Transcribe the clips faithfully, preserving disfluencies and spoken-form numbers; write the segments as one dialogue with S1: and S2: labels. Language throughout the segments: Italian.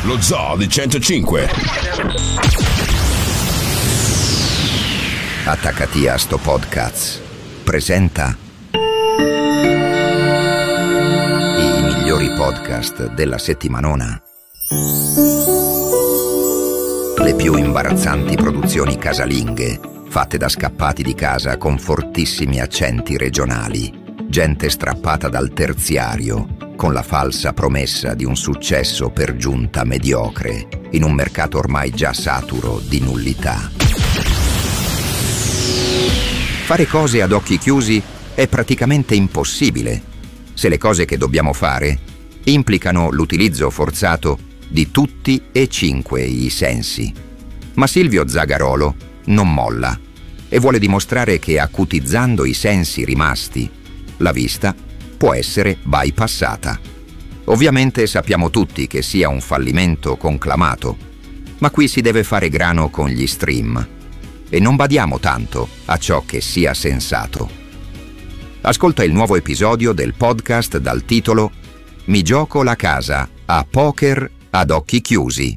S1: Lo Zoo di centocinque.
S2: Attaccati a sto podcast presenta i migliori podcast della settimanona. Le più imbarazzanti produzioni casalinghe fatte da scappati di casa con fortissimi accenti regionali, gente strappata dal terziario con la falsa promessa di un successo per giunta mediocre in un mercato ormai già saturo di nullità. Fare cose ad occhi chiusi è praticamente impossibile se le cose che dobbiamo fare implicano l'utilizzo forzato di tutti e cinque i sensi. Ma Silvio Zagarolo non molla e vuole dimostrare che acutizzando i sensi rimasti, la vista può essere bypassata. Ovviamente sappiamo tutti che sia un fallimento conclamato, ma qui si deve fare grano con gli stream e non badiamo tanto a ciò che sia sensato. Ascolta il nuovo episodio del podcast dal titolo Mi gioco la casa a poker ad occhi chiusi.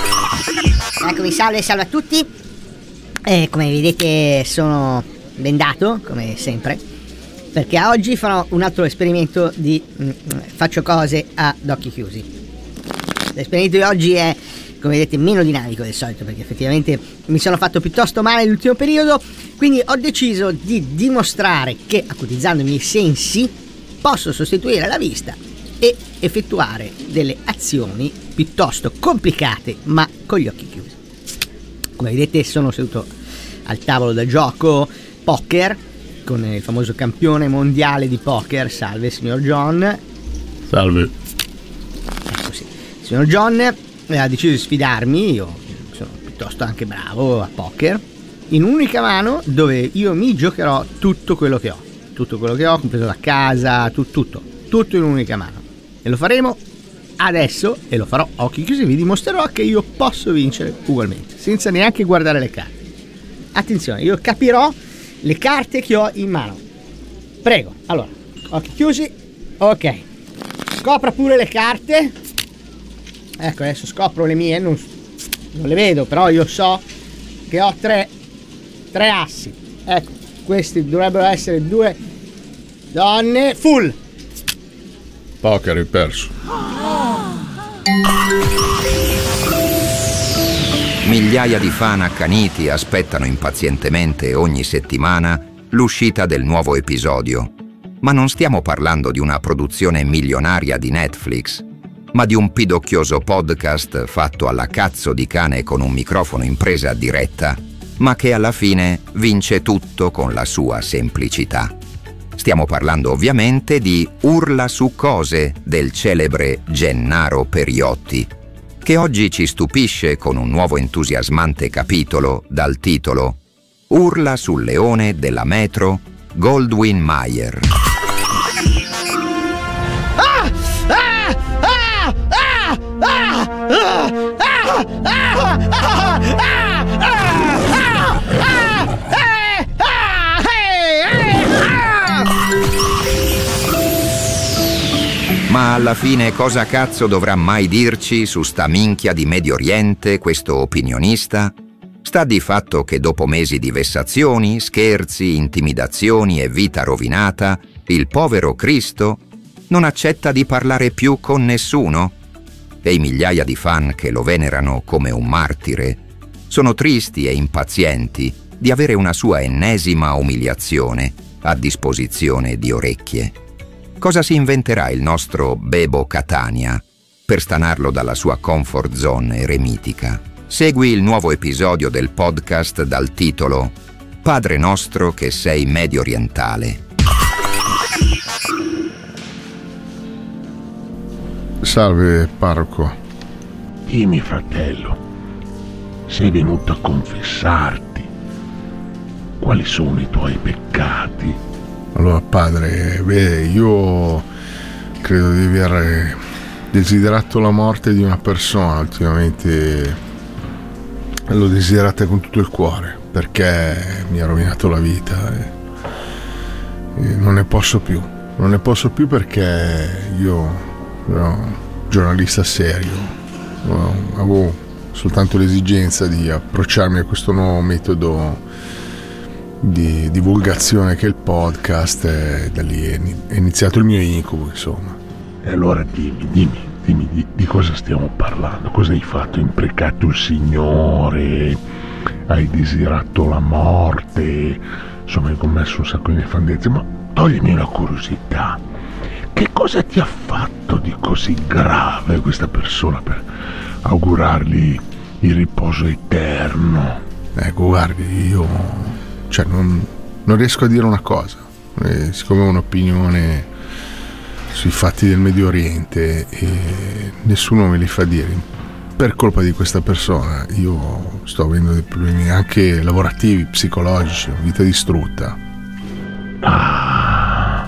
S3: Eccomi, salve, salve a tutti. Eh, come vedete sono bendato, come sempre, perché oggi farò un altro esperimento di mh, faccio cose ad occhi chiusi. L'esperimento di oggi è, come vedete, meno dinamico del solito, perché effettivamente mi sono fatto piuttosto male nell'ultimo periodo, quindi ho deciso di dimostrare che acutizzando i miei sensi posso sostituire la vista e effettuare delle azioni piuttosto complicate ma con gli occhi chiusi. Come vedete sono seduto al tavolo da gioco poker con il famoso campione mondiale di poker. Salve signor John.
S4: Salve.
S3: Ecco, sì. Il signor John ha deciso di sfidarmi, io sono piuttosto anche bravo a poker, in un'unica mano dove io mi giocherò tutto quello che ho, tutto quello che ho, compreso la casa, tu, tutto, tutto in un'unica mano. E lo faremo adesso e lo farò a occhi chiusi, vi dimostrerò che io posso vincere ugualmente, senza neanche guardare le carte. Attenzione, io capirò le carte che ho in mano. Prego, allora, occhi chiusi, ok. Scopra pure le carte. Ecco, adesso scopro le mie, non, non le vedo, però io so che ho tre, tre assi. Ecco, questi dovrebbero essere due donne full.
S4: Poker, hai perso.
S2: Migliaia di fan accaniti aspettano impazientemente ogni settimana l'uscita del nuovo episodio. Ma non stiamo parlando di una produzione milionaria di Netflix, ma di un pidocchioso podcast fatto alla cazzo di cane con un microfono in presa diretta, ma che alla fine vince tutto con la sua semplicità. Stiamo parlando ovviamente di Urla su cose del celebre Gennaro Periotti, che oggi ci stupisce con un nuovo entusiasmante capitolo dal titolo Urla sul leone della metro Goldwyn Mayer.
S3: Ah! Ah! Ah! Ah! Ah! Ah! Ah! Ah!
S2: Ma alla fine cosa cazzo dovrà mai dirci su sta minchia di Medio Oriente questo opinionista? Sta di fatto che dopo mesi di vessazioni, scherzi, intimidazioni e vita rovinata, il povero Cristo non accetta di parlare più con nessuno? E i migliaia di fan che lo venerano come un martire sono tristi e impazienti di avere una sua ennesima umiliazione a disposizione di orecchie. Cosa si inventerà il nostro Bebo Catania per stanarlo dalla sua comfort zone eremitica? Segui il nuovo episodio del podcast dal titolo Padre nostro che sei medio orientale.
S4: Salve, parroco.
S5: Dimmi, fratello, sei venuto a confessarti. Quali sono i tuoi peccati?
S4: Allora, padre, beh, io credo di aver desiderato la morte di una persona ultimamente. L'ho desiderata con tutto il cuore perché mi ha rovinato la vita e, e non ne posso più. Non ne posso più perché io sono un giornalista serio no, avevo soltanto l'esigenza di approcciarmi a questo nuovo metodo di divulgazione che è il podcast, e da lì è iniziato il mio incubo, insomma.
S5: E allora dimmi, dimmi, dimmi di, di cosa stiamo parlando, cosa hai fatto? Hai imprecato il Signore, hai desiderato la morte, insomma hai commesso un sacco di nefandezze, ma toglimi una curiosità, che cosa ti ha fatto di così grave questa persona per augurargli il riposo eterno?
S4: Ecco, guardi, io cioè non, non riesco a dire una cosa, eh, siccome ho un'opinione sui fatti del Medio Oriente e nessuno me li fa dire, per colpa di questa persona io sto avendo dei problemi anche lavorativi, psicologici, vita distrutta.
S5: Ah,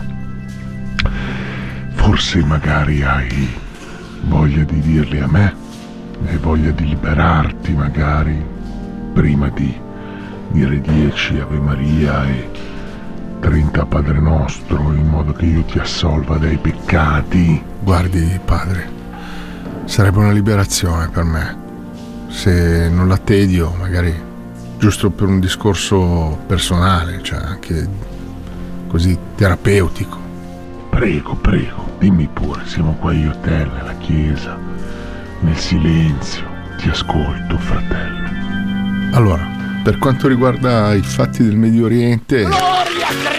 S5: forse magari hai voglia di dirli a me, hai voglia di liberarti magari prima di dire dieci Ave Maria e trenta Padre Nostro, in modo che io ti assolva dai peccati.
S4: Guardi, padre, sarebbe una liberazione per me, se non la tedio, magari giusto per un discorso personale, cioè anche così terapeutico.
S5: Prego, prego, dimmi pure, siamo qua io e te nella chiesa, nel silenzio, ti ascolto, fratello.
S4: Allora, per quanto riguarda i fatti del Medio Oriente,